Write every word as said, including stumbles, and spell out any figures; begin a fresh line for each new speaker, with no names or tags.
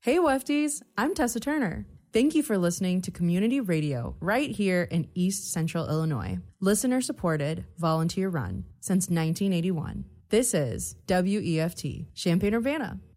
Hey, Wefties, I'm Tessa Turner. Thank you for listening to Community Radio right here in East Central Illinois. Listener-supported, volunteer-run since nineteen eighty-one. This is W E F T, Champaign-Urbana.